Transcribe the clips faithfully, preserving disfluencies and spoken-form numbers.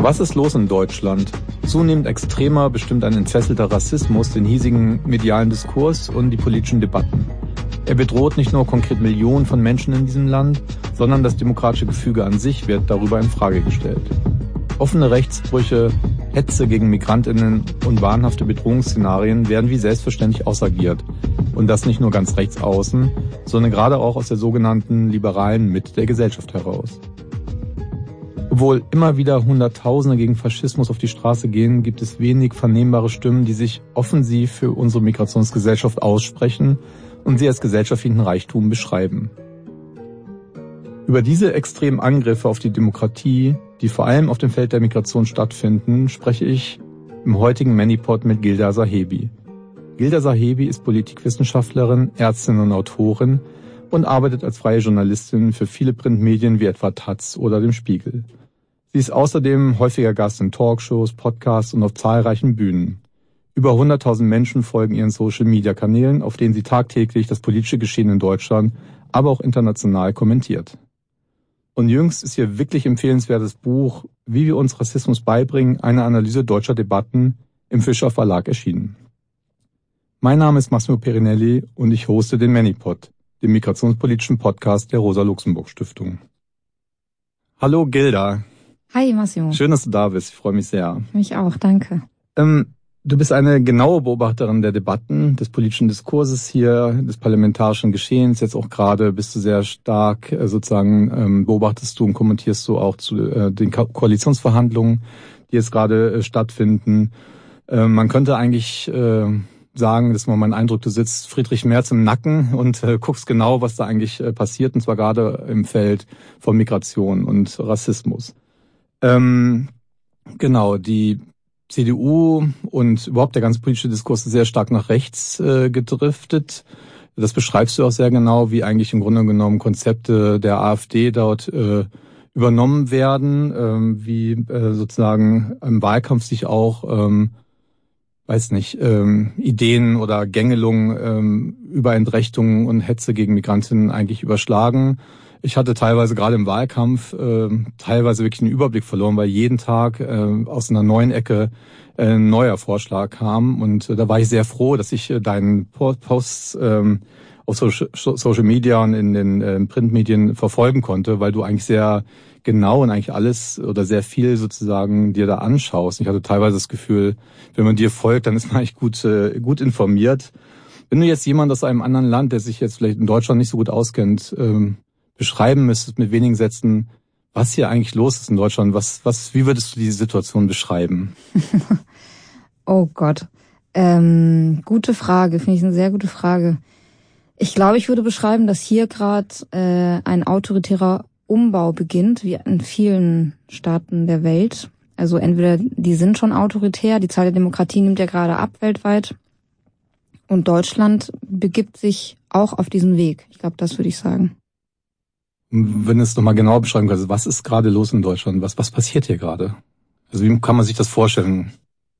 Was ist los in Deutschland? Zunehmend extremer bestimmt ein entfesselter Rassismus den hiesigen medialen Diskurs und die politischen Debatten. Er bedroht nicht nur konkret Millionen von Menschen in diesem Land, sondern das demokratische Gefüge an sich wird darüber in Frage gestellt. Offene Rechtsbrüche, Hetze gegen MigrantInnen und wahnhafte Bedrohungsszenarien werden wie selbstverständlich ausagiert. Und das nicht nur ganz rechts außen, sondern gerade auch aus der sogenannten liberalen Mitte der Gesellschaft heraus. Obwohl immer wieder Hunderttausende gegen Faschismus auf die Straße gehen, gibt es wenig vernehmbare Stimmen, die sich offensiv für unsere Migrationsgesellschaft aussprechen und sie als gesellschaftlichen Reichtum beschreiben. Über diese extremen Angriffe auf die Demokratie, die vor allem auf dem Feld der Migration stattfinden, spreche ich im heutigen Manipod mit Gilda Sahebi. Gilda Sahebi ist Politikwissenschaftlerin, Ärztin und Autorin und arbeitet als freie Journalistin für viele Printmedien wie etwa Taz oder dem Spiegel. Sie ist außerdem häufiger Gast in Talkshows, Podcasts und auf zahlreichen Bühnen. Über hunderttausend Menschen folgen ihren Social-Media-Kanälen, auf denen sie tagtäglich das politische Geschehen in Deutschland, aber auch international kommentiert. Und jüngst ist ihr wirklich empfehlenswertes Buch Wie wir uns Rassismus beibringen, eine Analyse deutscher Debatten im Fischer Verlag erschienen. Mein Name ist Massimo Perinelli und ich hoste den Manipod, dem migrationspolitischen Podcast der Rosa-Luxemburg-Stiftung. Hallo Gilda. Hi Massimo. Schön, dass du da bist. Ich freue mich sehr. Mich auch, danke. Ähm, du bist eine genaue Beobachterin der Debatten, des politischen Diskurses hier, des parlamentarischen Geschehens. Jetzt auch gerade bist du sehr stark äh, sozusagen, ähm, beobachtest du und kommentierst du auch zu äh, den Ko- Koalitionsverhandlungen, die jetzt gerade äh, stattfinden. Äh, man könnte eigentlich äh, sagen, das ist mal mein Eindruck, du sitzt Friedrich Merz im Nacken und äh, guckst genau, was da eigentlich äh, passiert, und zwar gerade im Feld von Migration und Rassismus. Ähm, genau, die C D U und überhaupt der ganze politische Diskurs ist sehr stark nach rechts äh, gedriftet. Das beschreibst du auch sehr genau, wie eigentlich im Grunde genommen Konzepte der AfD dort äh, übernommen werden, ähm, wie äh, sozusagen im Wahlkampf sich auch ähm, weiß nicht, ähm, Ideen oder Gängelungen ähm, über Entrechtungen und Hetze gegen Migrantinnen eigentlich überschlagen. Ich hatte teilweise gerade im Wahlkampf äh, teilweise wirklich einen Überblick verloren, weil jeden Tag äh, aus einer neuen Ecke äh, ein neuer Vorschlag kam. Und äh, da war ich sehr froh, dass ich äh, deinen Posts ähm, auf Social, Social Media und in den äh, Printmedien verfolgen konnte, weil du eigentlich sehr genau und eigentlich alles oder sehr viel sozusagen dir da anschaust. Ich hatte teilweise das Gefühl, wenn man dir folgt, dann ist man eigentlich gut, äh, gut informiert. Wenn du jetzt jemand aus einem anderen Land, der sich jetzt vielleicht in Deutschland nicht so gut auskennt, ähm, beschreiben müsstest mit wenigen Sätzen, was hier eigentlich los ist in Deutschland, was, was, wie würdest du die Situation beschreiben? Oh Gott, ähm, gute Frage, finde ich eine sehr gute Frage. Ich glaube, ich würde beschreiben, dass hier gerade äh, ein autoritärer Umbau beginnt, wie in vielen Staaten der Welt. Also entweder die sind schon autoritär, die Zahl der Demokratie nimmt ja gerade ab weltweit, und Deutschland begibt sich auch auf diesen Weg. Ich glaube, das würde ich sagen. Wenn du es nochmal genauer beschreiben kannst, was ist gerade los in Deutschland? Was, was passiert hier gerade? Also wie kann man sich das vorstellen?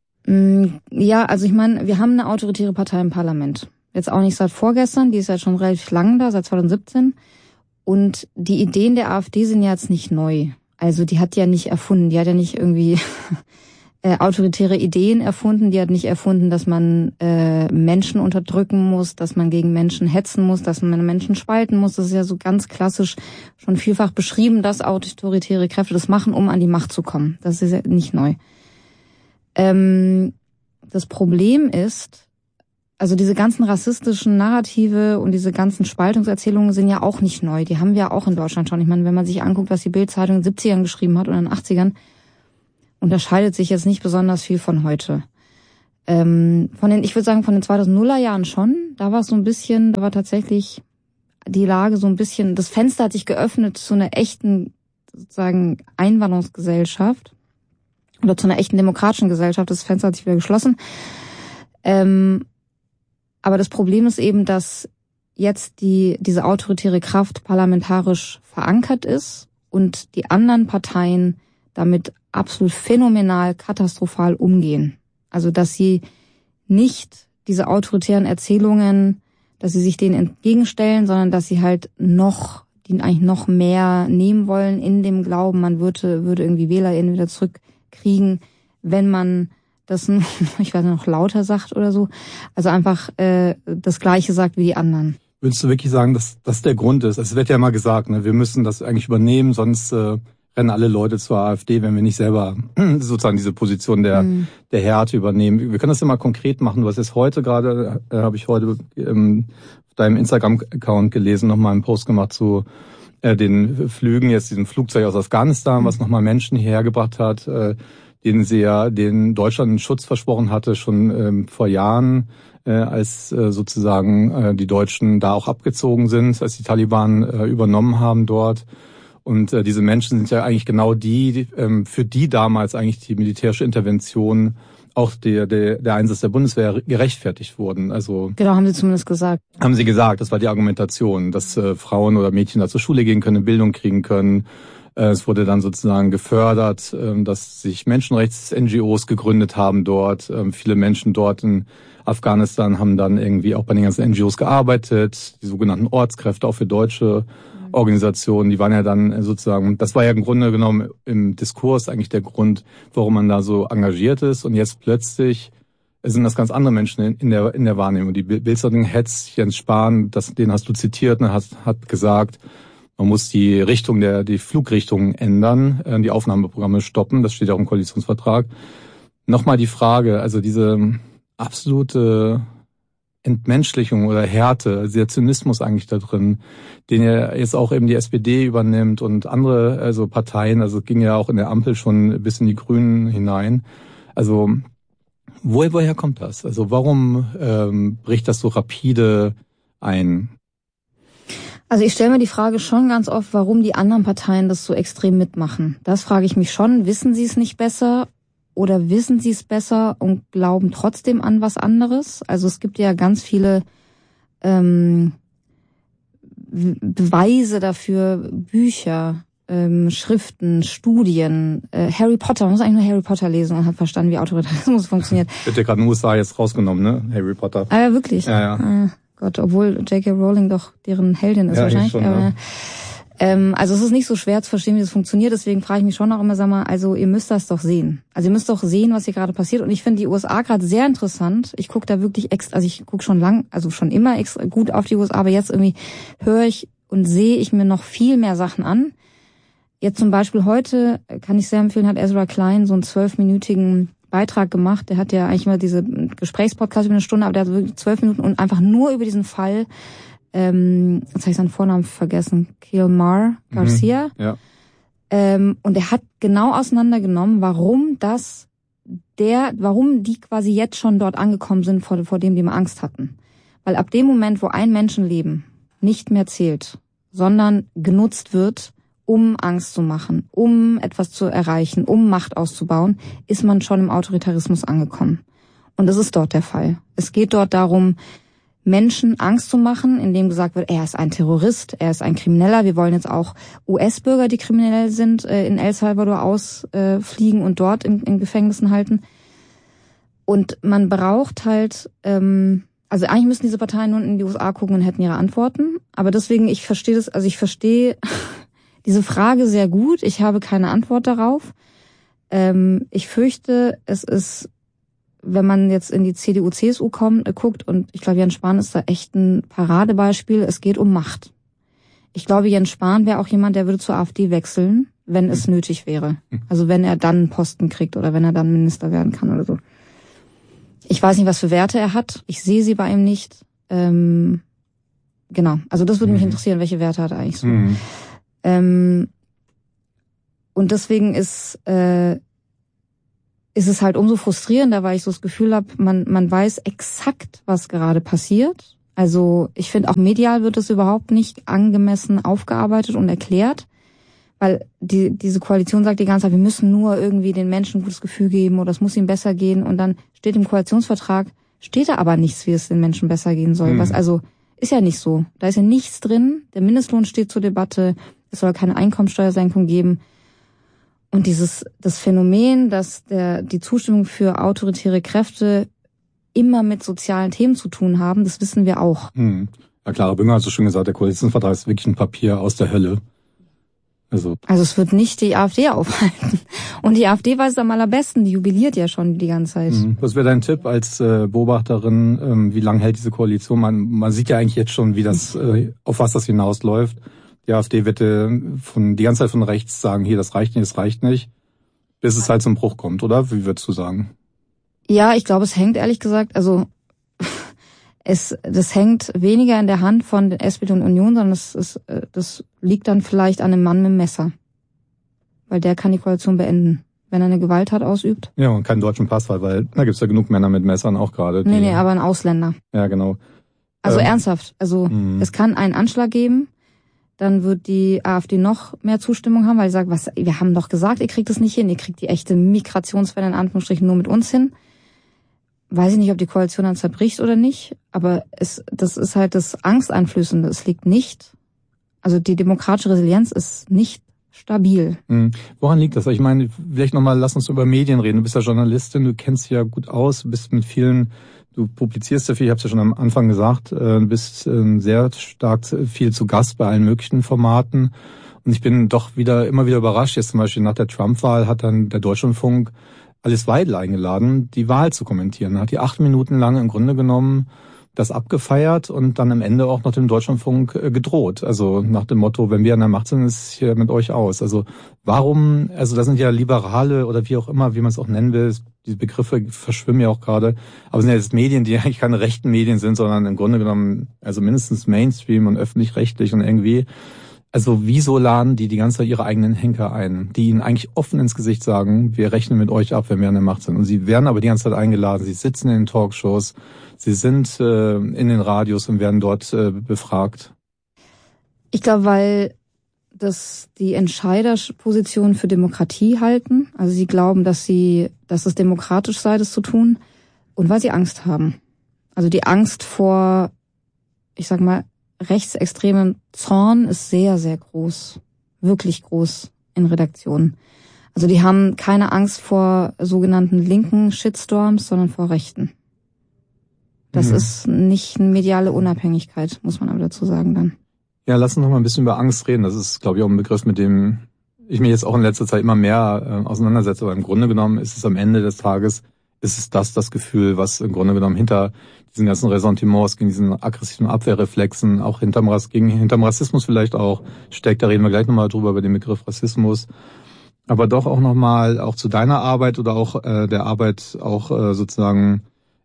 Ja, also ich meine, wir haben eine autoritäre Partei im Parlament. Jetzt auch nicht seit vorgestern, die ist ja schon relativ lang da, seit zwanzig siebzehn. Und die Ideen der AfD sind ja jetzt nicht neu. Also die hat ja nicht erfunden, die hat ja nicht irgendwie äh, autoritäre Ideen erfunden, die hat nicht erfunden, dass man äh, Menschen unterdrücken muss, dass man gegen Menschen hetzen muss, dass man Menschen spalten muss. Das ist ja so ganz klassisch schon vielfach beschrieben, dass autoritäre Kräfte das machen, um an die Macht zu kommen. Das ist ja nicht neu. Ähm, das Problem ist, also diese ganzen rassistischen Narrative und diese ganzen Spaltungserzählungen sind ja auch nicht neu. Die haben wir ja auch in Deutschland schon. Ich meine, wenn man sich anguckt, was die Bild-Zeitung in den siebzigern geschrieben hat oder in den achtzigern, unterscheidet sich jetzt nicht besonders viel von heute. Ähm, von den, ich würde sagen, von den zweitausendeiner Jahren schon. Da war es so ein bisschen, da war tatsächlich die Lage so ein bisschen, das Fenster hat sich geöffnet zu einer echten, sozusagen, Einwanderungsgesellschaft oder zu einer echten demokratischen Gesellschaft. Das Fenster hat sich wieder geschlossen. Ähm, aber das Problem ist eben, dass jetzt die diese autoritäre Kraft parlamentarisch verankert ist und die anderen Parteien damit absolut phänomenal, katastrophal umgehen. Also dass sie nicht diese autoritären Erzählungen, dass sie sich denen entgegenstellen, sondern dass sie halt noch, die eigentlich noch mehr nehmen wollen in dem Glauben, man würde, würde irgendwie WählerInnen wieder zurück kriegen, wenn man das, ich weiß nicht, noch lauter sagt oder so. Also einfach äh, das Gleiche sagt wie die anderen. Würdest du wirklich sagen, dass das der Grund ist? Es wird ja immer gesagt, ne, wir müssen das eigentlich übernehmen, sonst äh, rennen alle Leute zur AfD, wenn wir nicht selber sozusagen diese Position der mhm. der Härte übernehmen. Wir können das ja mal konkret machen. Du hast jetzt heute gerade, äh, habe ich heute ähm, auf deinem Instagram-Account gelesen, nochmal einen Post gemacht zu äh, den Flügen, jetzt diesem Flugzeug aus Afghanistan, mhm. was nochmal Menschen hierher gebracht hat, äh, den sie ja, den Deutschland einen Schutz versprochen hatte, schon ähm, vor Jahren, äh, als äh, sozusagen äh, die Deutschen da auch abgezogen sind, als die Taliban äh, übernommen haben dort. Und äh, diese Menschen sind ja eigentlich genau die, die ähm, für die damals eigentlich die militärische Intervention, auch der, der, der Einsatz der Bundeswehr gerechtfertigt wurden. Also genau, haben sie zumindest gesagt. Haben sie gesagt, das war die Argumentation, dass äh, Frauen oder Mädchen da zur Schule gehen können, Bildung kriegen können. Es wurde dann sozusagen gefördert, dass sich Menschenrechts-N G Os gegründet haben dort. Viele Menschen dort in Afghanistan haben dann irgendwie auch bei den ganzen N G Os gearbeitet, die sogenannten Ortskräfte, auch für deutsche Organisationen. Die waren ja dann sozusagen, das war ja im Grunde genommen im Diskurs eigentlich der Grund, warum man da so engagiert ist. Und jetzt plötzlich sind das ganz andere Menschen in der in der Wahrnehmung. Die Bild-Zeitung Hetz, Jens Spahn, das, den hast du zitiert, ne, hat, hat gesagt, man muss die Richtung der, die Flugrichtung ändern, die Aufnahmeprogramme stoppen. Das steht ja auch im Koalitionsvertrag. Nochmal die Frage, also diese absolute Entmenschlichung oder Härte, also der Zynismus eigentlich da drin, den ja jetzt auch eben die S P D übernimmt und andere, also Parteien, also es ging ja auch in der Ampel schon bis in die Grünen hinein. Also, woher, woher kommt das? Also, warum ähm, bricht das so rapide ein? Also ich stelle mir die Frage schon ganz oft, warum die anderen Parteien das so extrem mitmachen. Das frage ich mich schon. Wissen sie es nicht besser oder wissen sie es besser und glauben trotzdem an was anderes? Also es gibt ja ganz viele ähm, Beweise dafür, Bücher, ähm, Schriften, Studien. Äh, Harry Potter, man muss eigentlich nur Harry Potter lesen und hat verstanden, wie Autoritarismus funktioniert. Wird ja gerade in den U S A jetzt rausgenommen, ne? Harry Potter. Ah ja, wirklich? Ja, ja. Ah. Gott, obwohl J K Rowling doch deren Heldin ist, ja, wahrscheinlich. Schon, aber, ja. ähm, also es ist nicht so schwer zu verstehen, wie das funktioniert. Deswegen frage ich mich schon auch immer, sag mal, also ihr müsst das doch sehen. Also ihr müsst doch sehen, was hier gerade passiert. Und ich finde die U S A gerade sehr interessant. Ich gucke da wirklich extra, also ich gucke schon lang, also schon immer extra gut auf die U S A, aber jetzt irgendwie höre ich und sehe ich mir noch viel mehr Sachen an. Jetzt zum Beispiel heute, kann ich sehr empfehlen, hat Ezra Klein so einen zwölfminütigen Beitrag gemacht. Der hat ja eigentlich mal diese Gesprächspodcast über eine Stunde, aber der hat wirklich zwölf Minuten und einfach nur über diesen Fall, ähm, jetzt habe ich seinen Vornamen vergessen, Kilmar Garcia. Mhm, ja. Ähm, und er hat genau auseinandergenommen, warum das der, warum die quasi jetzt schon dort angekommen sind, vor, vor dem die mal Angst hatten. Weil ab dem Moment, wo ein Menschenleben nicht mehr zählt, sondern genutzt wird, um Angst zu machen, um etwas zu erreichen, um Macht auszubauen, ist man schon im Autoritarismus angekommen. Und das ist dort der Fall. Es geht dort darum, Menschen Angst zu machen, indem gesagt wird, er ist ein Terrorist, er ist ein Krimineller. Wir wollen jetzt auch U S-Bürger, die kriminell sind, in El Salvador ausfliegen und dort in, in Gefängnissen halten. Und man braucht halt, ähm, also eigentlich müssen diese Parteien nun in die U S A gucken und hätten ihre Antworten. Aber deswegen, ich verstehe das, also ich verstehe diese Frage sehr gut. Ich habe keine Antwort darauf. Ähm, ich fürchte, es ist, wenn man jetzt in die C D U, C S U kommt, äh, guckt, und ich glaube, Jens Spahn ist da echt ein Paradebeispiel, es geht um Macht. Ich glaube, Jens Spahn wäre auch jemand, der würde zur AfD wechseln, wenn es nötig wäre. Also wenn er dann einen Posten kriegt oder wenn er dann Minister werden kann oder so. Ich weiß nicht, was für Werte er hat. Ich sehe sie bei ihm nicht. Ähm, genau, also das würde mich interessieren, welche Werte hat er eigentlich so. Mhm. Ähm, und deswegen ist äh, ist es halt umso frustrierender, weil ich so das Gefühl habe, man man weiß exakt, was gerade passiert. Also ich finde, auch medial wird es überhaupt nicht angemessen aufgearbeitet und erklärt, weil die diese Koalition sagt die ganze Zeit, wir müssen nur irgendwie den Menschen ein gutes Gefühl geben oder es muss ihnen besser gehen, und dann steht im Koalitionsvertrag, steht da aber nichts, wie es den Menschen besser gehen soll. Mhm. Was also ist ja nicht so. Da ist ja nichts drin. Der Mindestlohn steht zur Debatte. Es soll keine Einkommensteuersenkung geben. Und dieses, das Phänomen, dass der, die Zustimmung für autoritäre Kräfte immer mit sozialen Themen zu tun haben, das wissen wir auch. Hm. Ja, Clara Bünger hat so schön gesagt, der Koalitionsvertrag ist wirklich ein Papier aus der Hölle. Also, also es wird nicht die AfD aufhalten. Und die AfD weiß es am allerbesten, die jubiliert ja schon die ganze Zeit. Was wäre dein Tipp als äh, Beobachterin, ähm, wie lange hält diese Koalition? Man, man sieht ja eigentlich jetzt schon, wie das, äh, auf was das hinausläuft. Die AfD wird äh, von, die ganze Zeit von rechts sagen, hier, das reicht nicht, das reicht nicht, bis es halt zum Bruch kommt, oder? Wie würdest du sagen? Ja, ich glaube, es hängt ehrlich gesagt, also es, das hängt weniger in der Hand von der S P D und Union, sondern es, es, das liegt dann vielleicht an einem Mann mit dem Messer. Weil der kann die Koalition beenden, wenn er eine Gewalttat ausübt. Ja, und keinen deutschen Pass hat, weil da gibt's ja genug Männer mit Messern auch gerade. Nee, nee, aber ein Ausländer. Ja, genau. Also ähm, ernsthaft, also mh. es kann einen Anschlag geben, dann wird die AfD noch mehr Zustimmung haben, weil sie sagt, was, wir haben doch gesagt, ihr kriegt es nicht hin, ihr kriegt die echte Migrationswelle in Anführungsstrichen nur mit uns hin. Weiß ich nicht, ob die Koalition dann zerbricht oder nicht, aber es, das ist halt das Angsteinflößende. Es liegt nicht, also die demokratische Resilienz ist nicht stabil. Mhm. Woran liegt das? Ich meine, vielleicht nochmal, lass uns über Medien reden. Du bist ja Journalistin, du kennst dich ja gut aus, du bist mit vielen, du publizierst ja viel, ich habe es ja schon am Anfang gesagt, du bist sehr stark viel zu Gast bei allen möglichen Formaten. Und ich bin doch wieder immer wieder überrascht. Jetzt zum Beispiel nach der Trump-Wahl hat dann der Deutschlandfunk Alice Weidel eingeladen, die Wahl zu kommentieren. Da hat die acht Minuten lang im Grunde genommen das abgefeiert und dann am Ende auch noch dem Deutschlandfunk gedroht. Also nach dem Motto, wenn wir an der Macht sind, ist es hier mit euch aus. Also warum, also das sind ja Liberale oder wie auch immer, wie man es auch nennen will, die Begriffe verschwimmen ja auch gerade, aber es sind ja jetzt Medien, die eigentlich keine rechten Medien sind, sondern im Grunde genommen, also mindestens Mainstream und öffentlich-rechtlich und irgendwie. Also wieso laden die die ganze Zeit ihre eigenen Henker ein, die ihnen eigentlich offen ins Gesicht sagen, wir rechnen mit euch ab, wenn wir an der Macht sind. Und sie werden aber die ganze Zeit eingeladen, sie sitzen in den Talkshows, sie sind äh, in den Radios und werden dort äh, befragt. Ich glaube, weil das die Entscheiderposition für Demokratie halten. Also sie glauben, dass sie, dass es demokratisch sei, das zu tun. Und weil sie Angst haben. Also die Angst vor, ich sag mal, rechtsextremem Zorn ist sehr, sehr groß. Wirklich groß in Redaktionen. Also die haben keine Angst vor sogenannten linken Shitstorms, sondern vor rechten. Das mhm. ist nicht eine mediale Unabhängigkeit, muss man aber dazu sagen dann. Ja, lass uns noch mal ein bisschen über Angst reden. Das ist, glaube ich, auch ein Begriff, mit dem ich mich jetzt auch in letzter Zeit immer mehr äh, auseinandersetze. Aber im Grunde genommen ist es am Ende des Tages, ist es das das Gefühl, was im Grunde genommen hinter diesen ganzen Ressentiments, gegen diesen aggressiven Abwehrreflexen, auch hinterm, gegen, hinterm Rassismus vielleicht auch steckt. Da reden wir gleich nochmal drüber, über den Begriff Rassismus. Aber doch auch nochmal auch zu deiner Arbeit oder auch äh, der Arbeit auch äh, sozusagen,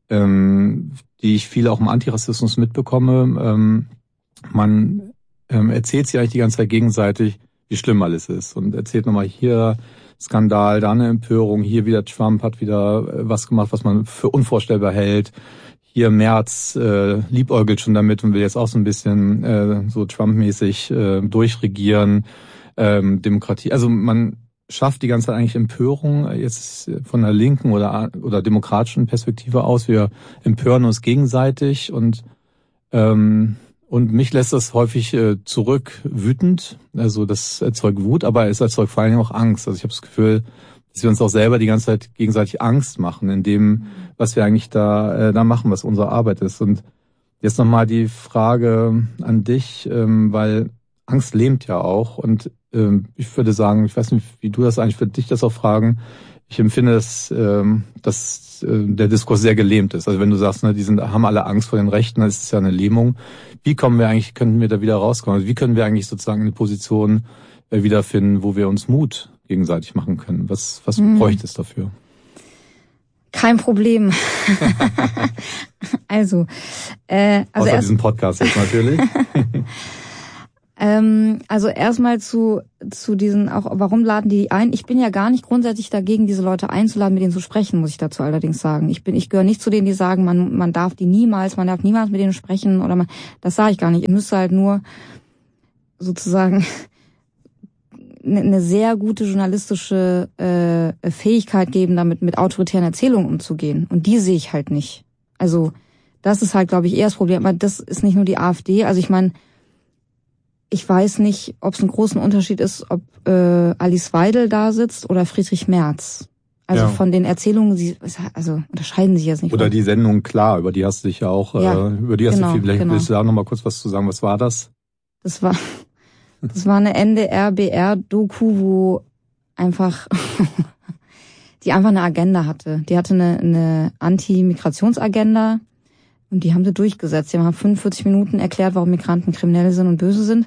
ähm, die ich viel auch im Antirassismus mitbekomme. Ähm, man ähm, erzählt sich eigentlich die ganze Zeit gegenseitig, wie schlimm alles ist und erzählt nochmal hier Skandal, da eine Empörung, hier wieder Trump hat wieder was gemacht, was man für unvorstellbar hält. Hier Merz äh, liebäugelt schon damit und will jetzt auch so ein bisschen äh, so Trump-mäßig äh, durchregieren. Ähm, Demokratie, also man schafft die ganze Zeit eigentlich Empörung jetzt von der linken oder oder demokratischen Perspektive aus. Wir empören uns gegenseitig und ähm, und mich lässt das häufig äh, zurück wütend. Also das erzeugt Wut, aber es erzeugt vor allem auch Angst. Also ich habe das Gefühl, dass wir uns auch selber die ganze Zeit gegenseitig Angst machen in dem, was wir eigentlich da äh, da machen, was unsere Arbeit ist. Und jetzt nochmal die Frage an dich, ähm, weil Angst lähmt ja auch. Und ähm, ich würde sagen, ich weiß nicht, wie du das eigentlich für dich das auch fragen. Ich empfinde, dass, ähm, dass äh, der Diskurs sehr gelähmt ist. Also wenn du sagst, ne, die sind, haben alle Angst vor den Rechten, dann ist es ja eine Lähmung. Wie kommen wir eigentlich, könnten wir da wieder rauskommen? Also wie können wir eigentlich sozusagen eine Position äh, wiederfinden, wo wir uns Mut gegenseitig machen können? Was, was mhm. bräuchte es dafür? Kein Problem. also, äh, also außer erst, diesem Podcast jetzt natürlich. ähm, also erstmal zu zu diesen auch, warum laden die ein? Ich bin ja gar nicht grundsätzlich dagegen, diese Leute einzuladen, mit denen zu sprechen, muss ich dazu allerdings sagen. Ich bin, ich gehöre nicht zu denen, die sagen, man man darf die niemals, man darf niemals mit denen sprechen oder man, das sage ich gar nicht. Ihr müsst halt nur sozusagen eine sehr gute journalistische äh, Fähigkeit geben, damit mit autoritären Erzählungen umzugehen. Und die sehe ich halt nicht. Also das ist halt, glaube ich, eher das Problem. Aber das ist nicht nur die AfD. Also ich meine, ich weiß nicht, ob es einen großen Unterschied ist, ob äh, Alice Weidel da sitzt oder Friedrich Merz. Also ja. Von den Erzählungen, sie, also unterscheiden sich jetzt nicht. Oder die Sendung Klar, über die hast du dich ja auch, ja, äh, über die hast genau, du viel, vielleicht genau. willst du da nochmal kurz was zu sagen. Was war das? Das war... Das war eine N D R-B R-Doku, wo einfach, die einfach eine Agenda hatte. Die hatte eine, eine Anti-Migrationsagenda und die haben sie durchgesetzt. Die haben fünfundvierzig Minuten erklärt, warum Migranten kriminell sind und böse sind.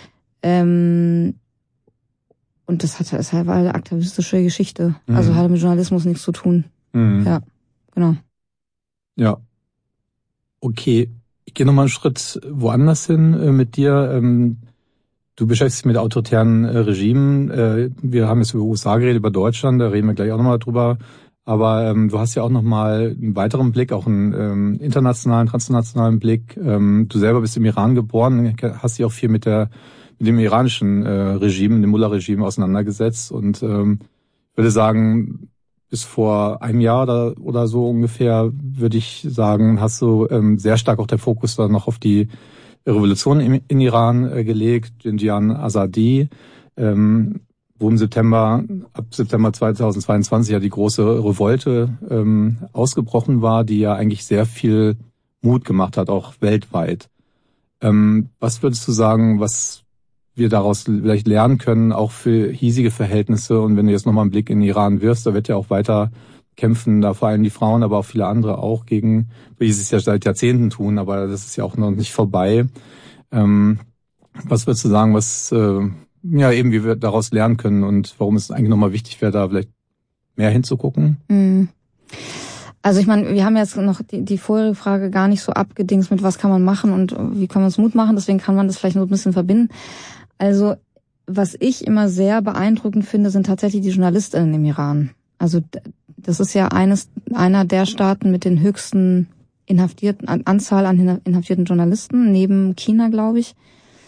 Ähm, und das hatte, es war eine aktivistische Geschichte. Mhm. Also hatte mit Journalismus nichts zu tun. Mhm. Ja, genau. Ja. Okay. Ich gehe nochmal einen Schritt woanders hin äh, mit dir. Ähm, du beschäftigst dich mit autoritären äh, Regimen. Äh, wir haben jetzt über U S A geredet, über Deutschland, da reden wir gleich auch nochmal drüber. Aber ähm, du hast ja auch nochmal einen weiteren Blick, auch einen ähm, internationalen, transnationalen Blick. Ähm, du selber bist im Iran geboren, hast dich auch viel mit der mit dem iranischen äh, Regime, dem Mullah-Regime auseinandergesetzt. Und ähm, ich würde sagen, bis vor einem Jahr oder, oder so ungefähr, würde ich sagen, hast du ähm, sehr stark auch der Fokus dann noch auf die Revolution im, in Iran äh, gelegt, den Jian Azadi, ähm, wo im September, ab September zweitausendzweiundzwanzig ja die große Revolte ähm, ausgebrochen war, die ja eigentlich sehr viel Mut gemacht hat, auch weltweit. Ähm, was würdest du sagen, was wir daraus vielleicht lernen können, auch für hiesige Verhältnisse? Und wenn du jetzt nochmal einen Blick in den Iran wirfst, da wird ja auch weiter kämpfen, da vor allem die Frauen, aber auch viele andere auch gegen, wie sie es ja seit Jahrzehnten tun, aber das ist ja auch noch nicht vorbei. Ähm, was würdest du sagen, was äh, ja eben wie wir daraus lernen können und warum es eigentlich nochmal wichtig wäre, da vielleicht mehr hinzugucken? Mhm. Also ich meine, wir haben jetzt noch die, die vorherige Frage gar nicht so abgedingst mit was kann man machen und wie kann man es Mut machen, deswegen kann man das vielleicht nur ein bisschen verbinden. Also was ich immer sehr beeindruckend finde, sind tatsächlich die JournalistInnen im Iran. Also das ist ja eines einer der Staaten mit den höchsten inhaftierten Anzahl an inhaftierten Journalisten, neben China, glaube ich.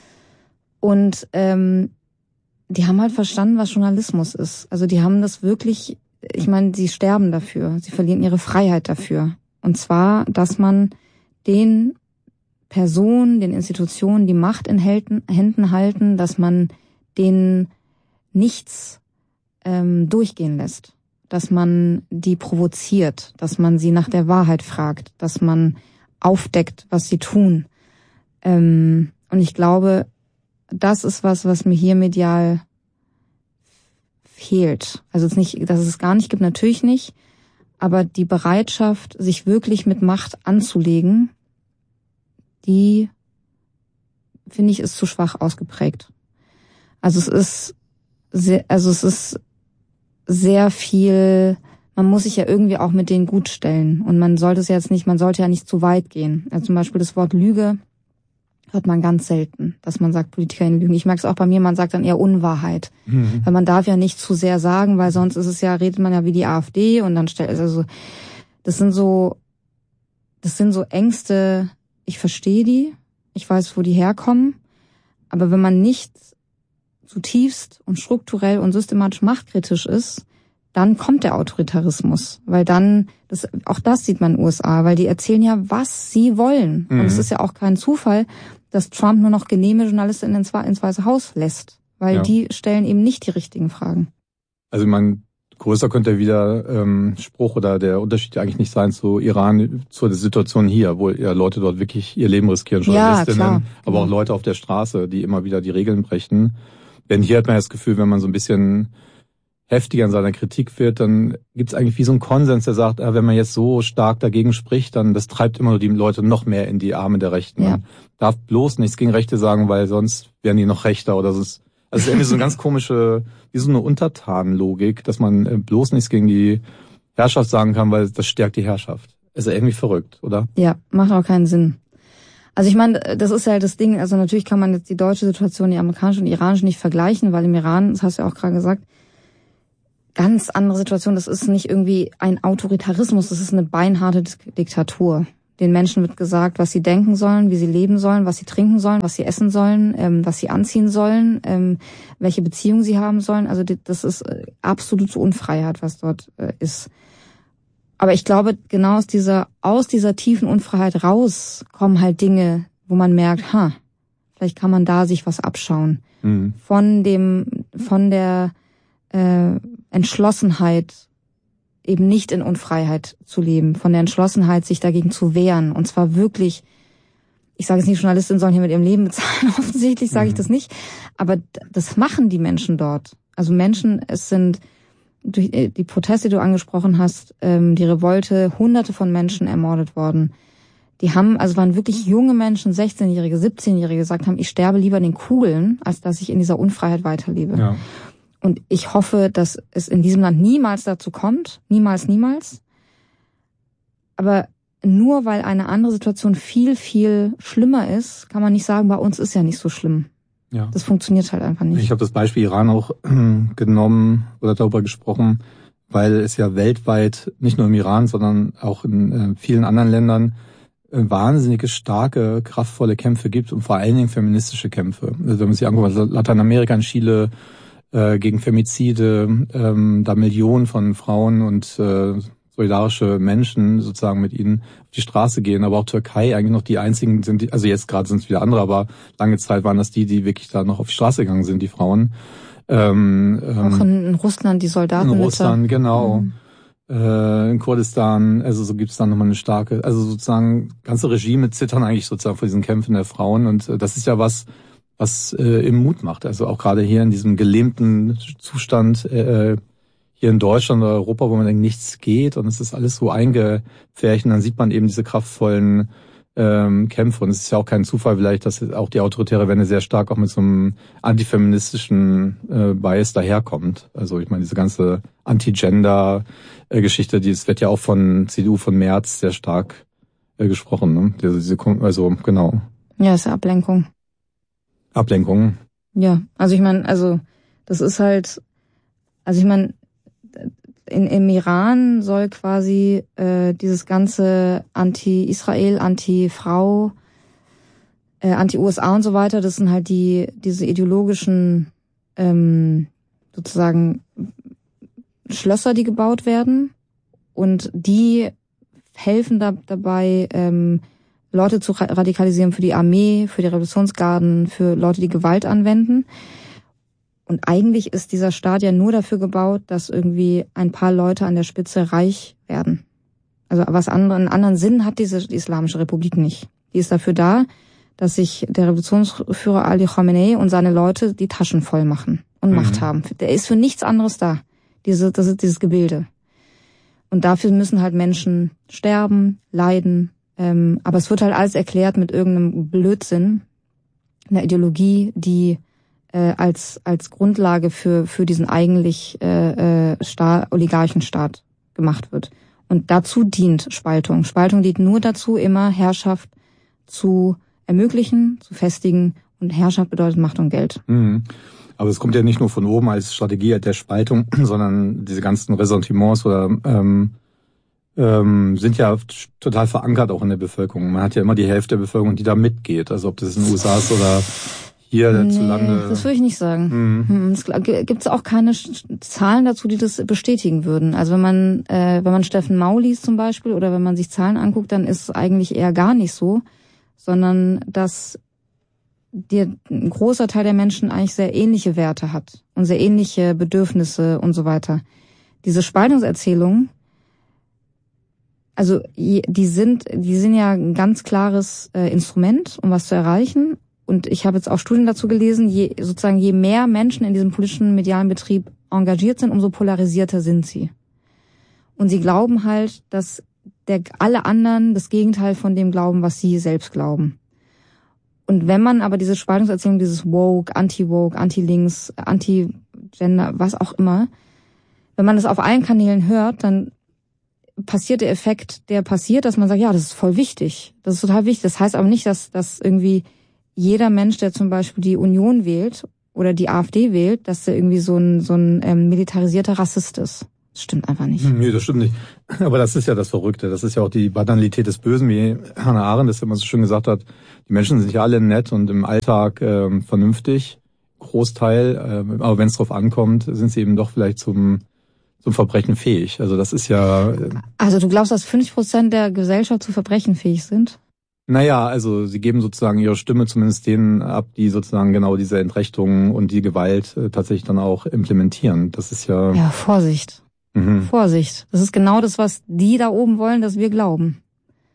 Und ähm, die haben halt verstanden, was Journalismus ist. Also die haben das wirklich, ich meine, sie sterben dafür, sie verlieren ihre Freiheit dafür. Und zwar, dass man den Personen, den Institutionen die Macht in Händen halten, dass man denen nichts ähm, durchgehen lässt, dass man die provoziert, dass man sie nach der Wahrheit fragt, dass man aufdeckt, was sie tun. Ähm, und ich glaube, das ist was, was mir hier medial fehlt. Also es nicht, dass es es gar nicht gibt, natürlich nicht, aber die Bereitschaft, sich wirklich mit Macht anzulegen, die, finde ich, ist zu schwach ausgeprägt. Also es ist sehr, also es ist sehr viel, man muss sich ja irgendwie auch mit denen gut stellen. Und man sollte es jetzt nicht, man sollte ja nicht zu weit gehen. Also zum Beispiel das Wort Lüge hört man ganz selten, dass man sagt, PolitikerInnen lügen. Ich merke es auch bei mir, man sagt dann eher Unwahrheit. Mhm. Weil man darf ja nicht zu sehr sagen, weil sonst ist es ja, redet man ja wie die AfD und dann stellt, also, das sind so, das sind so Ängste, ich verstehe die, ich weiß, wo die herkommen, aber wenn man nicht zutiefst und strukturell und systematisch machtkritisch ist, dann kommt der Autoritarismus, weil dann, das, auch das sieht man in den U S A, weil die erzählen ja, was sie wollen. Mhm. Und es ist ja auch kein Zufall, dass Trump nur noch genehme Journalisten ins, ins Weiße Haus lässt, weil ja. die stellen eben nicht die richtigen Fragen. Also man größer könnte wieder ähm, Spruch oder der Unterschied eigentlich nicht sein zu Iran, zur Situation hier, wo ja Leute dort wirklich ihr Leben riskieren, Journalistinnen, ja, klar. aber auch Leute auf der Straße, die immer wieder die Regeln brechen. Denn hier hat man das Gefühl, wenn man so ein bisschen heftiger in seiner Kritik wird, dann gibt es eigentlich wie so einen Konsens, der sagt, wenn man jetzt so stark dagegen spricht, dann das treibt immer nur die Leute noch mehr in die Arme der Rechten. Ja. Man darf bloß nichts gegen Rechte sagen, weil sonst werden die noch rechter oder sonst. Also es ist irgendwie so eine ganz komische, wie so eine Untertanenlogik, dass man bloß nichts gegen die Herrschaft sagen kann, weil das stärkt die Herrschaft. Ist ja irgendwie verrückt, oder? Ja, macht auch keinen Sinn. Also ich meine, das ist halt das Ding, also natürlich kann man jetzt die deutsche Situation, die amerikanische und die iranische nicht vergleichen, weil im Iran, das hast du ja auch gerade gesagt, ganz andere Situation, das ist nicht irgendwie ein Autoritarismus, das ist eine beinharte Diktatur. Den Menschen wird gesagt, was sie denken sollen, wie sie leben sollen, was sie trinken sollen, was sie essen sollen, ähm, was sie anziehen sollen, ähm, welche Beziehungen sie haben sollen. Also das ist absolute Unfreiheit, was dort äh, ist. Aber ich glaube, genau aus dieser, aus dieser tiefen Unfreiheit raus kommen halt Dinge, wo man merkt, ha, vielleicht kann man da sich was abschauen. Mhm. Von dem, von der äh, Entschlossenheit, eben nicht in Unfreiheit zu leben, von der Entschlossenheit, sich dagegen zu wehren. Und zwar wirklich ich sage jetzt nicht, Journalistinnen sollen hier mit ihrem Leben bezahlen, offensichtlich sage ich das nicht, aber das machen die Menschen dort. Also Menschen, es sind durch die Proteste, die du angesprochen hast, die Revolte, hunderte von Menschen ermordet worden. Die haben, also waren wirklich junge Menschen, sechzehnjährige, siebzehnjährige, gesagt haben, ich sterbe lieber in den Kugeln, als dass ich in dieser Unfreiheit weiterlebe. Ja. Und ich hoffe, dass es in diesem Land niemals dazu kommt, niemals, niemals. Aber nur weil eine andere Situation viel, viel schlimmer ist, kann man nicht sagen, bei uns ist ja nicht so schlimm. Ja. Das funktioniert halt einfach nicht. Ich habe das Beispiel Iran auch äh, genommen oder darüber gesprochen, weil es ja weltweit, nicht nur im Iran, sondern auch in äh, vielen anderen Ländern äh, wahnsinnige, starke, kraftvolle Kämpfe gibt und vor allen Dingen feministische Kämpfe. Also wenn man sich anguckt, also Lateinamerika, in Chile äh, gegen Femizide, ähm, da Millionen von Frauen und äh, solidarische Menschen sozusagen mit ihnen auf die Straße gehen, aber auch Türkei eigentlich noch die einzigen sind, die, also jetzt gerade sind es wieder andere, aber lange Zeit waren das die, die wirklich da noch auf die Straße gegangen sind, die Frauen. Ähm, auch in, in Russland die Soldaten. In Russland, genau. Mhm. Äh, in Kurdistan, also so gibt es dann nochmal eine starke, also sozusagen ganze Regime zittern eigentlich sozusagen vor diesen Kämpfen der Frauen und äh, das ist ja was, was äh, im Mut macht. Also auch gerade hier in diesem gelähmten Zustand, äh, hier in Deutschland oder Europa, wo man denkt, nichts geht und es ist alles so eingefärcht und dann sieht man eben diese kraftvollen ähm, Kämpfe und es ist ja auch kein Zufall vielleicht, dass auch die autoritäre Wende sehr stark auch mit so einem antifeministischen äh, Bias daherkommt. Also ich meine, diese ganze Anti-Gender-Geschichte, die es wird ja auch von C D U, von Merz sehr stark äh, gesprochen. Ne? Diese, diese, also genau. Ja, ist Ablenkung. Ablenkung. Ja, also ich meine, also das ist halt, also ich meine, In, im Iran soll quasi äh, dieses ganze Anti-Israel, Anti-Frau, äh, Anti-U S A und so weiter, das sind halt die diese ideologischen ähm, sozusagen Schlösser, die gebaut werden und die helfen da dabei, ähm, Leute zu radikalisieren für die Armee, für die Revolutionsgarden, für Leute, die Gewalt anwenden. Und eigentlich ist dieser Staat ja nur dafür gebaut, dass irgendwie ein paar Leute an der Spitze reich werden. Also was anderen, einen anderen Sinn hat diese die Islamische Republik nicht. Die ist dafür da, dass sich der Revolutionsführer Ali Khamenei und seine Leute die Taschen voll machen und mhm. Macht haben. Der ist für nichts anderes da. Diese, das ist dieses Gebilde. Und dafür müssen halt Menschen sterben, leiden. Ähm, aber es wird halt alles erklärt mit irgendeinem Blödsinn, einer Ideologie, die Äh, als als Grundlage für für diesen eigentlich äh, äh, Staat, Oligarchenstaat gemacht wird. Und dazu dient Spaltung. Spaltung dient nur dazu, immer Herrschaft zu ermöglichen, zu festigen. Und Herrschaft bedeutet Macht und Geld. Mhm. Aber es kommt ja nicht nur von oben als Strategie der Spaltung, sondern diese ganzen Ressentiments oder ähm, ähm, sind ja total verankert auch in der Bevölkerung. Man hat ja immer die Hälfte der Bevölkerung, die da mitgeht. Also ob das in den U S A ist oder hier nee, zu lange. Das würde ich nicht sagen. Mhm. Es gibt auch keine Zahlen dazu, die das bestätigen würden. Also wenn man äh, wenn man Steffen Mau liest zum Beispiel oder wenn man sich Zahlen anguckt, dann ist es eigentlich eher gar nicht so, sondern dass dir ein großer Teil der Menschen eigentlich sehr ähnliche Werte hat und sehr ähnliche Bedürfnisse und so weiter. Diese Spaltungserzählungen, also die sind die sind ja ein ganz klares äh, Instrument, um was zu erreichen. Und ich habe jetzt auch Studien dazu gelesen, je, sozusagen je mehr Menschen in diesem politischen medialen Betrieb engagiert sind, umso polarisierter sind sie. Und sie glauben halt, dass der, alle anderen das Gegenteil von dem glauben, was sie selbst glauben. Und wenn man aber diese Spaltungserzählung, dieses Woke, Anti-Woke, Anti-Links, Anti-Gender, was auch immer, wenn man das auf allen Kanälen hört, dann passiert der Effekt, der passiert, dass man sagt, ja, das ist voll wichtig. Das ist total wichtig. Das heißt aber nicht, dass, dass irgendwie jeder Mensch, der zum Beispiel die Union wählt oder die AfD wählt, dass der irgendwie so ein so ein ähm, militarisierter Rassist ist. Das stimmt einfach nicht. Nee, das stimmt nicht. Aber das ist ja das Verrückte. Das ist ja auch die Banalität des Bösen, wie Hannah Arendt das immer so schön gesagt hat. Die Menschen sind ja alle nett und im Alltag ähm, vernünftig, Großteil. Äh, aber wenn es drauf ankommt, sind sie eben doch vielleicht zum zum Verbrechen fähig. Also das ist ja... Äh, also du glaubst, dass fünfzig Prozent der Gesellschaft zu Verbrechen fähig sind? Naja, also sie geben sozusagen ihre Stimme zumindest denen ab, die sozusagen genau diese Entrechtung und die Gewalt äh, tatsächlich dann auch implementieren. Das ist ja... Ja, Vorsicht. Mhm. Vorsicht. Das ist genau das, was die da oben wollen, dass wir glauben.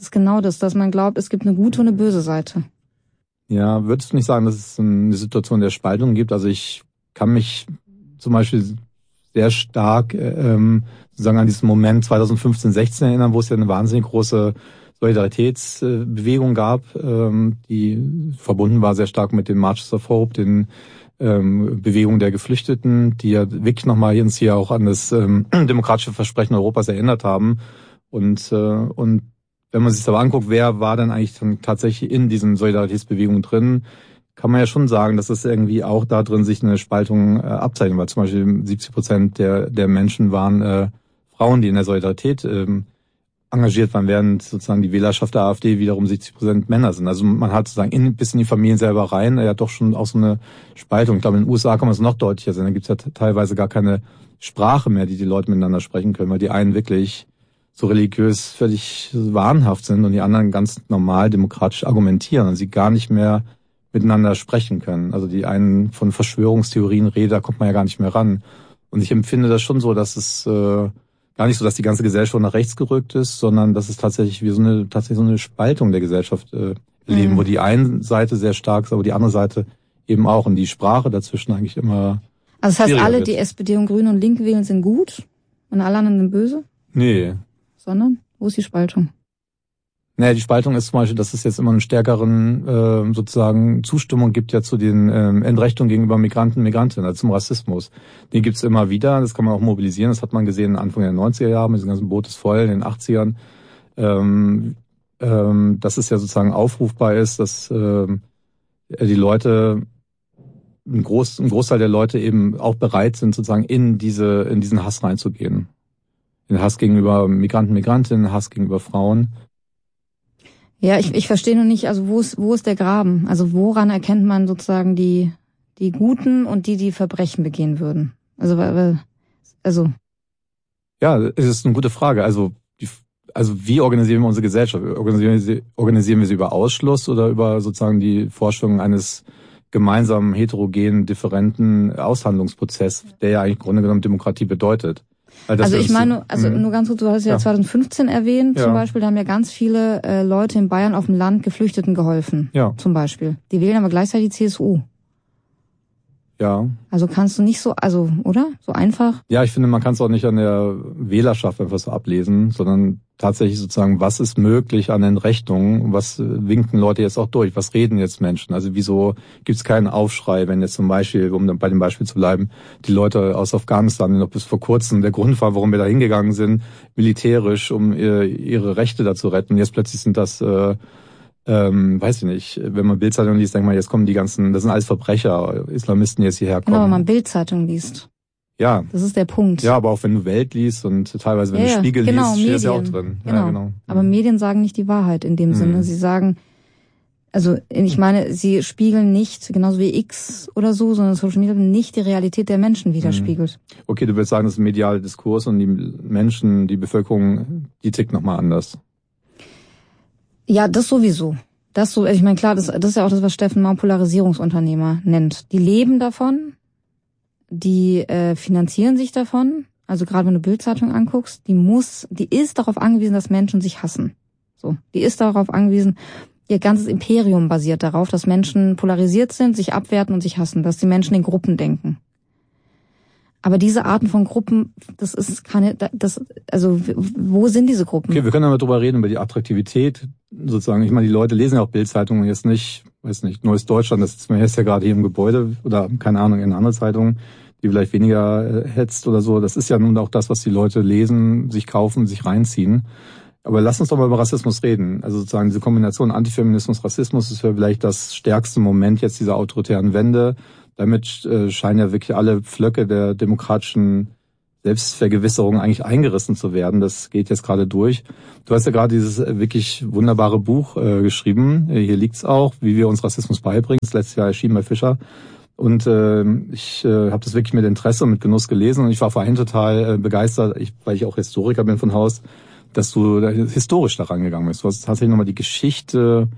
Das ist genau das, dass man glaubt, es gibt eine gute und eine böse Seite. Ja, würdest du nicht sagen, dass es eine Situation der Spaltung gibt? Also ich kann mich zum Beispiel sehr stark ähm, sozusagen an diesen Moment zwanzig fünfzehn, sechzehn erinnern, wo es ja eine wahnsinnig große Solidaritätsbewegung gab, ähm, die verbunden war sehr stark mit den Marches of Hope, den ähm, Bewegungen der Geflüchteten, die ja wirklich nochmal uns hier auch an das ähm, demokratische Versprechen Europas erinnert haben. Und äh, und wenn man sich aber anguckt, wer war denn eigentlich dann tatsächlich in diesen Solidaritätsbewegungen drin, kann man ja schon sagen, dass es irgendwie auch da drin sich eine Spaltung äh, abzeichnet, weil zum Beispiel siebzig Prozent der der Menschen waren äh, Frauen, die in der Solidarität ähm, engagiert waren, während sozusagen die Wählerschaft der AfD wiederum siebzig Prozent Männer sind. Also man hat sozusagen in, bis in die Familien selber rein, ja doch schon auch so eine Spaltung. Ich glaube, in den U S A kann man es noch deutlicher sehen. Da gibt es ja teilweise gar keine Sprache mehr, die die Leute miteinander sprechen können, weil die einen wirklich so religiös völlig wahnhaft sind und die anderen ganz normal demokratisch argumentieren und sie gar nicht mehr miteinander sprechen können. Also die einen von Verschwörungstheorien reden, da kommt man ja gar nicht mehr ran. Und ich empfinde das schon so, dass es äh, gar nicht so, dass die ganze Gesellschaft nach rechts gerückt ist, sondern dass es tatsächlich wie so eine tatsächlich so eine Spaltung der Gesellschaft äh, erleben, mhm. wo die eine Seite sehr stark ist, aber die andere Seite eben auch und die Sprache dazwischen eigentlich immer. Also das heißt, alle, wird. die S P D und Grüne und Linke wählen, sind gut und alle anderen sind böse? Nee. Sondern? Wo ist die Spaltung? Naja, die Spaltung ist zum Beispiel, dass es jetzt immer einen stärkeren äh, sozusagen Zustimmung gibt ja zu den ähm, Entrechtungen gegenüber Migranten, Migrantinnen, also zum Rassismus. Den gibt's immer wieder, das kann man auch mobilisieren, das hat man gesehen Anfang der neunziger Jahre mit diesem ganzen Boot ist voll, in den achtzigern, ähm, ähm, dass es ja sozusagen aufrufbar ist, dass ähm, die Leute, ein, Groß, ein Großteil der Leute eben auch bereit sind, sozusagen in diese in diesen Hass reinzugehen. Den Hass gegenüber Migranten, Migrantinnen, Hass gegenüber Frauen. Ja, ich, ich verstehe nur nicht, also wo ist, wo ist der Graben? Also woran erkennt man sozusagen die, die Guten und die, die Verbrechen begehen würden? Also, also. Ja, es ist eine gute Frage. Also, die, also wie organisieren wir unsere Gesellschaft? Organisieren wir sie, organisieren wir sie über Ausschluss oder über sozusagen die Vorstellung eines gemeinsamen, heterogenen, differenten Aushandlungsprozesses, der ja eigentlich im Grunde genommen Demokratie bedeutet? Also ich meine, also nur ganz kurz, du hast ja, ja. zwanzig fünfzehn erwähnt, ja. zum Beispiel, da haben ja ganz viele äh, Leute in Bayern auf dem Land Geflüchteten geholfen, ja. zum Beispiel. Die wählen aber gleichzeitig die C S U. Ja. Also kannst du nicht so, also, oder? So einfach? Ja, ich finde, man kann es auch nicht an der Wählerschaft einfach so ablesen, sondern tatsächlich sozusagen, was ist möglich an Entrechtungen, was winken Leute jetzt auch durch, was reden jetzt Menschen? Also wieso gibt es keinen Aufschrei, wenn jetzt zum Beispiel, um bei dem Beispiel zu bleiben, die Leute aus Afghanistan, die noch bis vor kurzem der Grund war, warum wir da hingegangen sind, militärisch, um ihre Rechte da zu retten. Jetzt plötzlich sind das äh, Ähm, weiß ich nicht, wenn man Bild-Zeitung liest, denkt man, jetzt kommen die ganzen, das sind alles Verbrecher, Islamisten, die jetzt hierher kommen. Genau, wenn man Bild-Zeitung liest. Ja. Das ist der Punkt. Ja, aber auch wenn du Welt liest und teilweise, wenn ja, du Spiegel genau, liest, steht das ja auch Medien. drin. Genau. Ja, genau. Aber Medien sagen nicht die Wahrheit in dem mhm. Sinne. Sie sagen, also ich meine, sie spiegeln nicht, genauso wie X oder so, sondern Social Media nicht die Realität der Menschen widerspiegelt. Okay, du willst sagen, das ist ein medialer Diskurs und die Menschen, die Bevölkerung, die tickt nochmal anders. Ja, das sowieso. Das so, ich meine, klar, das, das ist ja auch das, was Steffen Mau Polarisierungsunternehmer nennt. Die leben davon, die äh, finanzieren sich davon. Also gerade wenn du Bild-Zeitung anguckst, die muss, die ist darauf angewiesen, dass Menschen sich hassen. So, die ist darauf angewiesen, ihr ganzes Imperium basiert darauf, dass Menschen polarisiert sind, sich abwerten und sich hassen, dass die Menschen in Gruppen denken. Aber diese Arten von Gruppen, das ist keine, das, also wo sind diese Gruppen? Okay, wir können aber drüber reden, über die Attraktivität sozusagen. Ich meine, die Leute lesen ja auch Bild-Zeitungen jetzt nicht, weiß nicht, Neues Deutschland, das ist mir jetzt ja gerade hier im Gebäude oder keine Ahnung, in einer anderen Zeitung, die vielleicht weniger hetzt oder so. Das ist ja nun auch das, was die Leute lesen, sich kaufen, sich reinziehen. Aber lass uns doch mal über Rassismus reden. Also sozusagen diese Kombination Antifeminismus, Rassismus ist ja vielleicht das stärkste Moment jetzt dieser autoritären Wende. Damit äh, scheinen ja wirklich alle Pflöcke der demokratischen Selbstvergewisserung eigentlich eingerissen zu werden. Das geht jetzt gerade durch. Du hast ja gerade dieses wirklich wunderbare Buch äh, geschrieben. Hier liegt's auch, wie wir uns Rassismus beibringen. Das letztes Jahr erschienen bei Fischer. Und äh, ich äh, habe das wirklich mit Interesse und mit Genuss gelesen. Und ich war vorhin total äh, begeistert, ich, weil ich auch Historiker bin von Haus, dass du da historisch daran gegangen bist. Du hast tatsächlich nochmal die Geschichte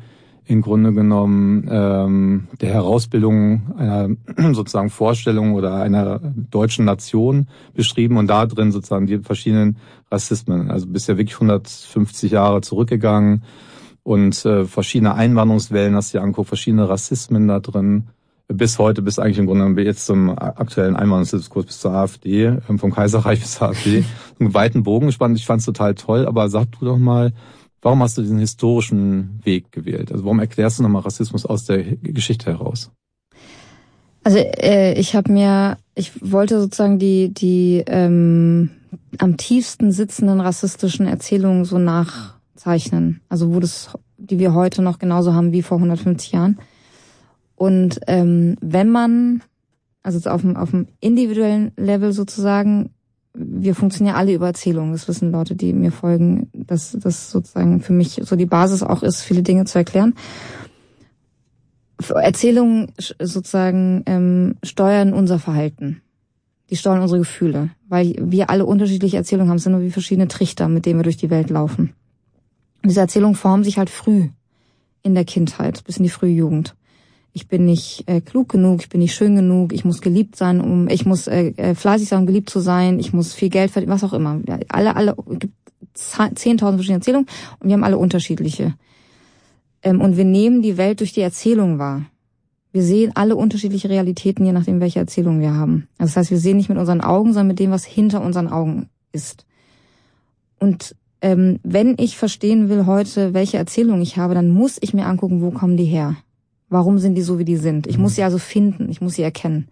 im Grunde genommen ähm, der Herausbildung einer sozusagen Vorstellung oder einer deutschen Nation beschrieben und da drin sozusagen die verschiedenen Rassismen. Also bist ja wirklich hundertfünfzig Jahre zurückgegangen und äh, verschiedene Einwanderungswellen hast du dir angeguckt, verschiedene Rassismen da drin. Bis heute, bis eigentlich im Grunde genommen jetzt zum aktuellen Einwanderungsdiskurs bis zur AfD, ähm, vom Kaiserreich bis zur AfD, einen weiten Bogen gespannt. Ich fand es total toll, aber sag du doch mal, warum hast du diesen historischen Weg gewählt? Also warum erklärst du nochmal Rassismus aus der Geschichte heraus? Also äh, ich habe mir, ich wollte sozusagen die die ähm, am tiefsten sitzenden rassistischen Erzählungen so nachzeichnen. Also wo das, die wir heute noch genauso haben wie vor hundertfünfzig Jahren. Und ähm, wenn man, also auf dem, auf dem individuellen Level sozusagen, wir funktionieren alle über Erzählungen. Das wissen Leute, die mir folgen, dass das sozusagen für mich so die Basis auch ist, viele Dinge zu erklären. Erzählungen sozusagen ähm, steuern unser Verhalten. Die steuern unsere Gefühle, weil wir alle unterschiedliche Erzählungen haben. Es sind nur wie verschiedene Trichter, mit denen wir durch die Welt laufen. Und diese Erzählungen formen sich halt früh in der Kindheit, bis in die frühe Jugend. Ich bin nicht äh, klug genug, ich bin nicht schön genug, ich muss geliebt sein, um, ich muss äh, äh, fleißig sein, um geliebt zu sein, ich muss viel Geld verdienen, was auch immer. Ja, alle, alle, es gibt zehntausend verschiedene Erzählungen und wir haben alle unterschiedliche. Ähm, und wir nehmen die Welt durch die Erzählung wahr. Wir sehen alle unterschiedliche Realitäten, je nachdem, welche Erzählung wir haben. Also das heißt, wir sehen nicht mit unseren Augen, sondern mit dem, was hinter unseren Augen ist. Und ähm, wenn ich verstehen will heute, welche Erzählung ich habe, dann muss ich mir angucken, wo kommen die her? Warum sind die so, wie die sind? Ich muss sie also finden, ich muss sie erkennen.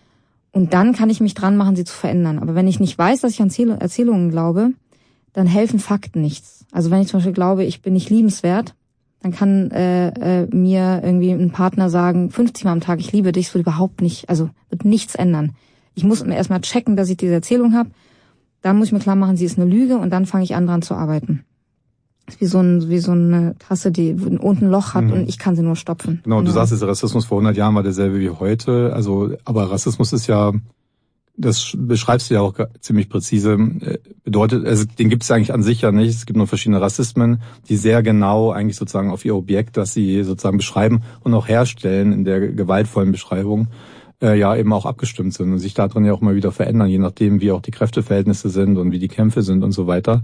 Und dann kann ich mich dran machen, sie zu verändern. Aber wenn ich nicht weiß, dass ich an Erzählungen glaube, dann helfen Fakten nichts. Also wenn ich zum Beispiel glaube, ich bin nicht liebenswert, dann kann äh, äh, mir irgendwie ein Partner sagen, fünfzig Mal am Tag, ich liebe dich, es wird überhaupt nicht, also wird nichts ändern. Ich muss mir erstmal checken, dass ich diese Erzählung habe. Dann muss ich mir klar machen, sie ist eine Lüge und dann fange ich an, dran zu arbeiten. Wie so, ein, wie so eine Tasse, die unten ein Loch hat mhm. und ich kann sie nur stopfen. Genau, du sagst, der Rassismus vor hundert Jahren war derselbe wie heute. Also, aber Rassismus ist ja, das beschreibst du ja auch ziemlich präzise, bedeutet, also den gibt es eigentlich an sich ja nicht. Es gibt nur verschiedene Rassismen, die sehr genau eigentlich sozusagen auf ihr Objekt, das sie sozusagen beschreiben und auch herstellen in der gewaltvollen Beschreibung, äh, ja eben auch abgestimmt sind und sich darin ja auch mal wieder verändern, je nachdem, wie auch die Kräfteverhältnisse sind und wie die Kämpfe sind und so weiter.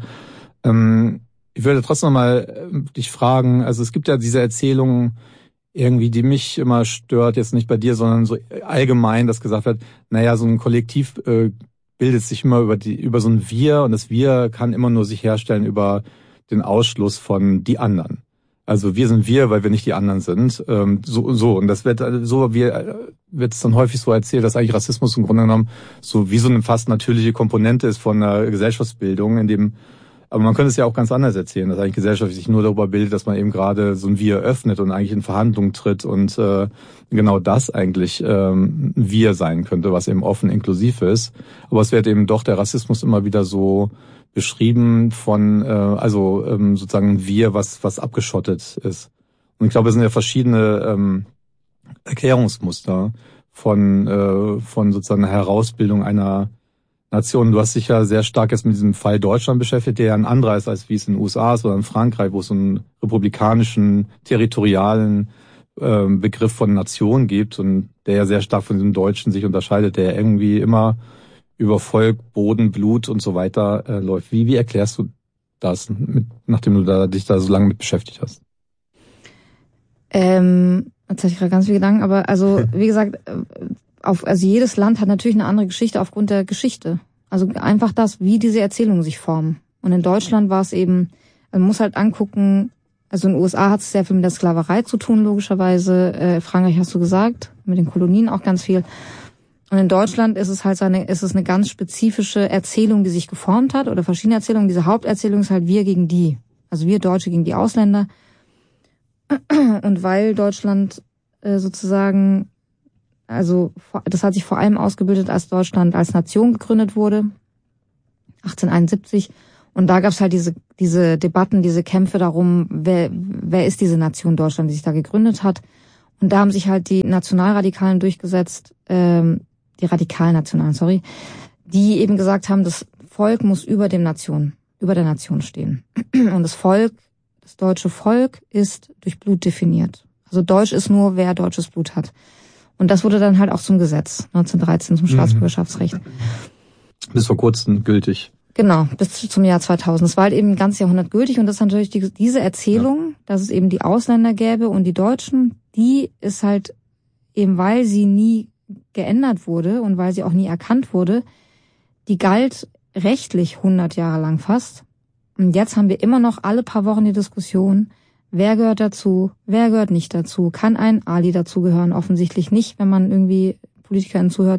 Ähm, Ich würde trotzdem mal dich fragen, also es gibt ja diese Erzählungen irgendwie, die mich immer stört, jetzt nicht bei dir, sondern so allgemein, dass gesagt wird, naja, so ein Kollektiv äh, bildet sich immer über die über so ein Wir und das Wir kann immer nur sich herstellen über den Ausschluss von die anderen. Also wir sind wir, weil wir nicht die anderen sind. Ähm, so so und das wird so wie wird es dann häufig so erzählt, dass eigentlich Rassismus im Grunde genommen so wie so eine fast natürliche Komponente ist von einer Gesellschaftsbildung, in dem aber man könnte es ja auch ganz anders erzählen, dass eigentlich Gesellschaft sich nur darüber bildet, dass man eben gerade so ein Wir öffnet und eigentlich in Verhandlungen tritt und äh, genau das eigentlich ähm, Wir sein könnte, was eben offen inklusiv ist. Aber es wird eben doch der Rassismus immer wieder so beschrieben von, äh, also ähm, sozusagen ein Wir, was was abgeschottet ist. Und ich glaube, es sind ja verschiedene ähm, Erklärungsmuster von äh, von sozusagen einer Herausbildung einer Nation. Du hast dich ja sehr stark jetzt mit diesem Fall Deutschland beschäftigt, der ja ein anderer ist, als wie es in den U S A ist oder in Frankreich, wo es so einen republikanischen, territorialen äh, Begriff von Nation gibt und der ja sehr stark von diesem Deutschen sich unterscheidet, der irgendwie immer über Volk, Boden, Blut und so weiter äh, läuft. Wie, wie erklärst du das, mit, nachdem du da, dich da so lange mit beschäftigt hast? Ähm, jetzt hatte ich gerade ganz viele Gedanken, aber also wie gesagt, auf, also jedes Land hat natürlich eine andere Geschichte aufgrund der Geschichte. Also einfach das, wie diese Erzählungen sich formen. Und in Deutschland war es eben, man muss halt angucken, also in den U S A hat es sehr viel mit der Sklaverei zu tun, logischerweise. Äh, Frankreich hast du gesagt, mit den Kolonien auch ganz viel. Und in Deutschland ist es halt eine, ist es eine ganz spezifische Erzählung, die sich geformt hat, oder verschiedene Erzählungen. Diese Haupterzählung ist halt wir gegen die. Also wir Deutsche gegen die Ausländer. Und weil Deutschland äh, sozusagen, also das hat sich vor allem ausgebildet, als Deutschland als Nation gegründet wurde, achtzehnhunderteinundsiebzig. Und da gab es halt diese diese Debatten, diese Kämpfe darum, wer wer ist diese Nation Deutschland, die sich da gegründet hat. Und da haben sich halt die Nationalradikalen durchgesetzt, ähm, die Radikalnationalen, sorry, die eben gesagt haben, das Volk muss über dem Nation, über der Nation stehen. Und das Volk, Das deutsche Volk ist durch Blut definiert. Also Deutsch ist nur, wer deutsches Blut hat. Und das wurde dann halt auch zum Gesetz, neunzehnhundertdreizehn zum Staatsbürgerschaftsrecht. Bis vor kurzem gültig. Genau, bis zum Jahr zweitausend. Es war halt eben ein ganzes Jahrhundert gültig und das ist natürlich die, diese Erzählung, ja. dass es eben die Ausländer gäbe und die Deutschen, die ist halt eben, weil sie nie geändert wurde und weil sie auch nie erkannt wurde, die galt rechtlich hundert Jahre lang fast. Und jetzt haben wir immer noch alle paar Wochen die Diskussion, wer gehört dazu, wer gehört nicht dazu, kann ein Ali dazugehören? Offensichtlich nicht, wenn man irgendwie PolitikerInnen zuhört.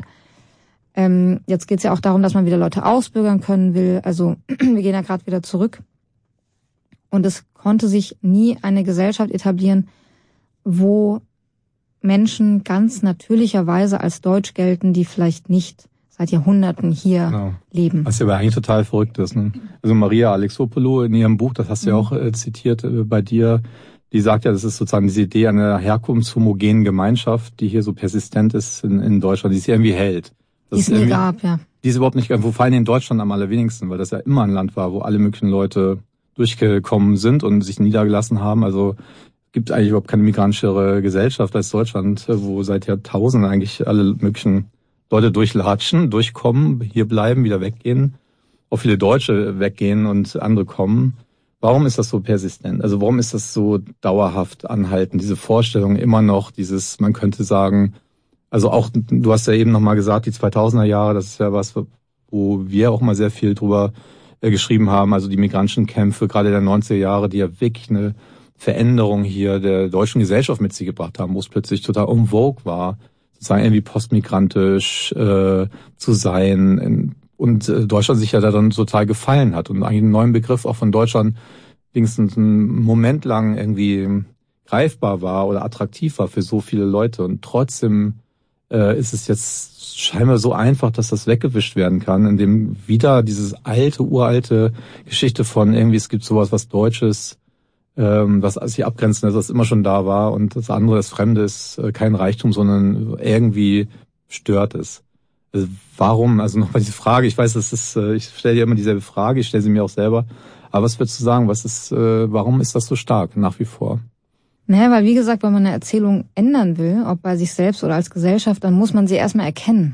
Ähm, jetzt geht es ja auch darum, dass man wieder Leute ausbürgern können will. Also wir gehen ja gerade wieder zurück. Und es konnte sich nie eine Gesellschaft etablieren, wo Menschen ganz natürlicherweise als deutsch gelten, die vielleicht nicht seit Jahrhunderten hier genau. leben. Was ja aber eigentlich total verrückt ist. Ne? Also Maria Alexopoulou in ihrem Buch, das hast du ja auch äh, zitiert äh, bei dir, die sagt ja, das ist sozusagen diese Idee einer herkunftshomogenen Gemeinschaft, die hier so persistent ist in, in Deutschland, die sich irgendwie hält. Die es nie gab, ja. Die ist überhaupt nicht, wo vor allem in Deutschland am allerwenigsten, weil das ja immer ein Land war, wo alle möglichen Leute durchgekommen sind und sich niedergelassen haben. Also gibt eigentlich überhaupt keine migrantischere Gesellschaft als Deutschland, wo seit Jahrtausenden eigentlich alle möglichen Leute durchlatschen, durchkommen, hier bleiben, wieder weggehen. Auch viele Deutsche weggehen und andere kommen. Warum ist das so persistent? Also warum ist das so dauerhaft anhaltend? Diese Vorstellung immer noch, dieses, man könnte sagen, also auch, du hast ja eben nochmal gesagt, die zweitausender Jahre, das ist ja was, wo wir auch mal sehr viel drüber äh, geschrieben haben, also die migrantischen Kämpfe, gerade der neunziger Jahre, die ja wirklich eine Veränderung hier der deutschen Gesellschaft mit sich gebracht haben, wo es plötzlich total en vogue war, sozusagen irgendwie postmigrantisch äh, zu sein in, und äh, Deutschland sich ja da dann total gefallen hat und eigentlich einen neuen Begriff auch von Deutschland wenigstens einen Moment lang irgendwie greifbar war oder attraktiv war für so viele Leute und trotzdem äh, ist es jetzt scheinbar so einfach, dass das weggewischt werden kann, indem wieder dieses alte, uralte Geschichte von irgendwie es gibt sowas, was Deutsches, ähm, was sich abgrenzt, dass das immer schon da war und das andere, das Fremde ist äh, kein Reichtum, sondern irgendwie stört es. Also warum, also nochmal diese Frage, ich weiß, das ist, äh, ich stelle dir immer dieselbe Frage, ich stelle sie mir auch selber, aber was würdest du sagen, was ist, äh, warum ist das so stark nach wie vor? Naja, weil wie gesagt, wenn man eine Erzählung ändern will, ob bei sich selbst oder als Gesellschaft, dann muss man sie erstmal erkennen.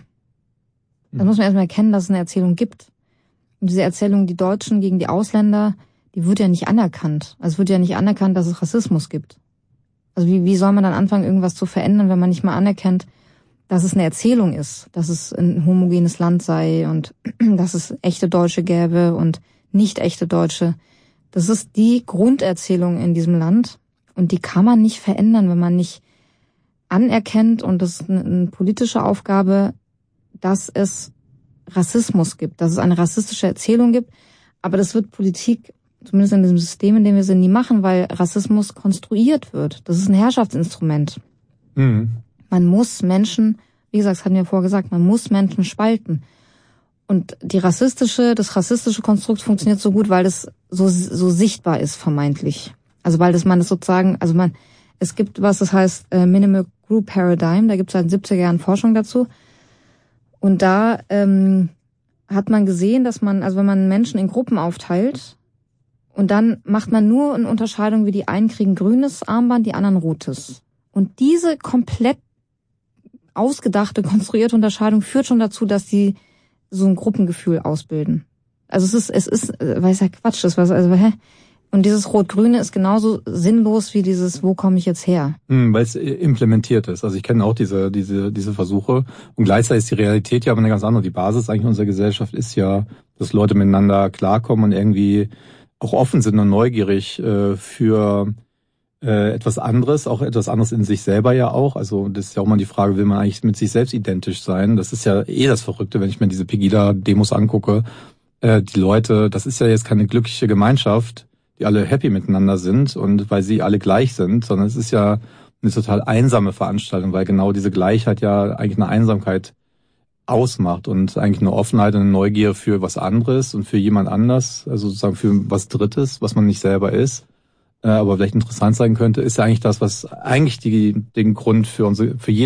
Dann muss man erstmal erkennen, dass es eine Erzählung gibt. Und diese Erzählung, die Deutschen gegen die Ausländer, die wird ja nicht anerkannt. Also es wird ja nicht anerkannt, dass es Rassismus gibt. Also wie, wie soll man dann anfangen, irgendwas zu verändern, wenn man nicht mal anerkennt, dass es eine Erzählung ist, dass es ein homogenes Land sei und dass es echte Deutsche gäbe und nicht echte Deutsche. Das ist die Grunderzählung in diesem Land. Und die kann man nicht verändern, wenn man nicht anerkennt, und das ist eine, eine politische Aufgabe, dass es Rassismus gibt, dass es eine rassistische Erzählung gibt. Aber das wird Politik, zumindest in diesem System, in dem wir sind, nie machen, weil Rassismus konstruiert wird. Das ist ein Herrschaftsinstrument. Mhm. Man muss Menschen, wie gesagt, das hatten wir vorher gesagt, man muss Menschen spalten. Und die rassistische, das rassistische Konstrukt funktioniert so gut, weil es so, so sichtbar ist, vermeintlich. Also weil das man das sozusagen, also man, es gibt was, das heißt äh, Minimal Group Paradigm, da gibt es seit den siebziger Jahren Forschung dazu. Und da ähm, hat man gesehen, dass man, also wenn man Menschen in Gruppen aufteilt und dann macht man nur eine Unterscheidung, wie die einen kriegen grünes Armband, die anderen rotes. Und diese komplett ausgedachte, konstruierte Unterscheidung führt schon dazu, dass die so ein Gruppengefühl ausbilden. Also es ist, es ist, weil es ja Quatsch ist, was, also hä? Und dieses Rot-Grüne ist genauso sinnlos wie dieses, wo komme ich jetzt her? Hm, weil es implementiert ist. Also ich kenne auch diese diese diese Versuche. Und gleichzeitig ist die Realität ja aber eine ganz andere. Die Basis eigentlich unserer Gesellschaft ist ja, dass Leute miteinander klarkommen und irgendwie auch offen sind und neugierig äh, für äh, etwas anderes, auch etwas anderes in sich selber ja auch. Also das ist ja auch mal die Frage, will man eigentlich mit sich selbst identisch sein? Das ist ja eh das Verrückte, wenn ich mir diese Pegida-Demos angucke. Äh, die Leute, das ist ja jetzt keine glückliche Gemeinschaft, die alle happy miteinander sind und weil sie alle gleich sind, sondern es ist ja eine total einsame Veranstaltung, weil genau diese Gleichheit ja eigentlich eine Einsamkeit ausmacht und eigentlich eine Offenheit und eine Neugier für was anderes und für jemand anders, also sozusagen für was Drittes, was man nicht selber ist, aber vielleicht interessant sein könnte, ist ja eigentlich das, was eigentlich die, den Grund für unsere, für jede